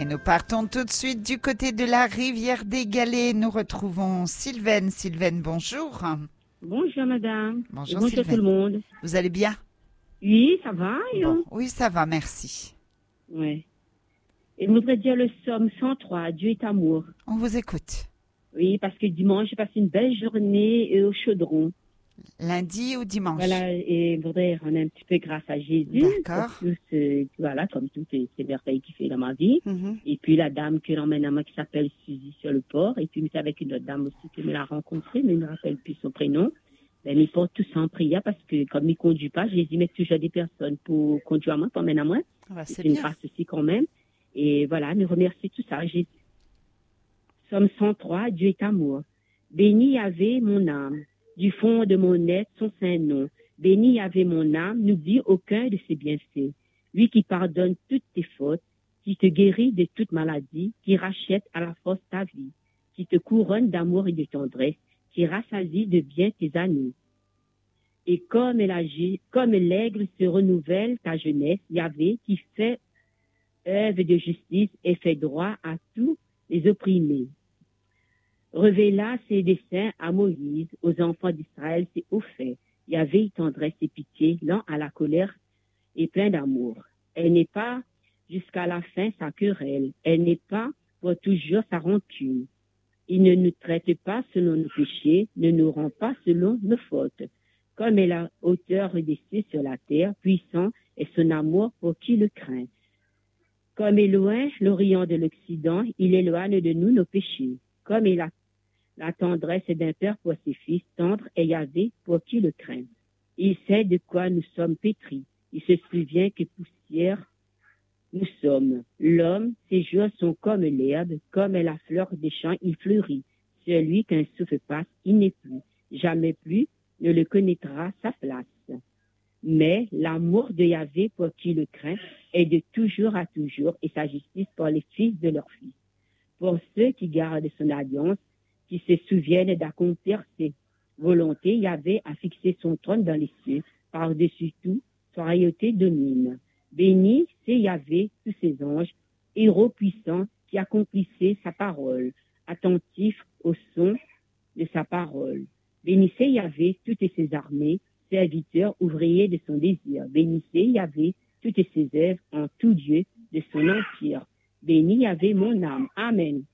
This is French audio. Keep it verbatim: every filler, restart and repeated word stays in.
Et nous partons tout de suite du côté de la rivière des Galets. Nous retrouvons Sylvaine. Sylvaine, bonjour. Bonjour madame. Bonjour, bonjour Sylvaine. tout le monde. Vous allez bien? Oui, ça va. Bon, oui, ça va, merci. Oui. Et je voudrais dire le psaume cent trois, Dieu est amour. On vous écoute. Oui, parce que dimanche, j'ai passé une belle journée au chaudron. Lundi ou dimanche? Voilà, et je voudrais rendre un petit peu grâce à Jésus. D'accord. Pour tout ce, voilà, comme toutes ces merveilles qu'il fait dans ma vie. Mm-hmm. Et puis la dame que l'emmène à moi qui s'appelle Suzy sur le port. Et puis, avec une autre dame aussi qui me l'a rencontrée, mais je ne me rappelle plus son prénom. Ben, ils portent tous en prière parce que comme ils ne conduisent pas, je les y mets toujours des personnes pour conduire à moi, pour m'emmener à moi. Ah, c'est c'est une bien. grâce aussi quand même. Et voilà, nous remercions tout ça. Jésus. Psaume cent trois, Dieu est amour. Béni Yahvé mon âme, du fond de mon être son saint nom. Béni Yahvé mon âme, n'oublie aucun de ses bienfaits. Lui qui pardonne toutes tes fautes, qui te guérit de toute maladie, qui rachète à la force ta vie, qui te couronne d'amour et de tendresse, qui rassasie de bien tes années. Et comme l'aigle, comme l'aigle se renouvelle ta jeunesse, Yahvé qui fait œuvre de justice et fait droit à tous les opprimés. Révéla ses desseins à Moïse, aux enfants d'Israël, ses hauts faits. Yahvé tendresse et pitié, lent à la colère et plein d'amour. Elle n'est pas jusqu'à la fin sa querelle, elle n'est pas pour toujours sa rancune. Il ne nous traite pas selon nos péchés, ne nous rend pas selon nos fautes. Comme est la hauteur des cieux sur la terre, puissant est son amour pour qui le craint. Comme est loin l'Orient de l'Occident, il éloigne de nous nos péchés. Comme est la, la tendresse d'un père pour ses fils, tendre est Yahvé pour qui le craint. Il sait de quoi nous sommes pétris. Il se souvient que poussière nous sommes. L'homme, ses jours sont comme l'herbe, comme la fleur des champs, il fleurit. Celui qu'un souffle passe, il n'est plus. Jamais plus ne le connaîtra sa place. Mais l'amour de Yahvé pour qui le craint est de toujours à toujours et sa justice pour les fils de leurs fils. Pour ceux qui gardent son alliance, qui se souviennent d'accomplir ses volontés, Yahvé a fixé son trône dans les cieux, par-dessus tout, sa royauté domine. Béni, c'est Yahvé, tous ses anges, héros puissants qui accomplissaient sa parole, attentifs au son de sa parole. Bénissez Yahvé, toutes ses armées, serviteurs, ouvriers de son désir. Bénissez Yahvé, toutes ses œuvres en tout lieu de son empire. Béni Yahvé mon âme. Amen.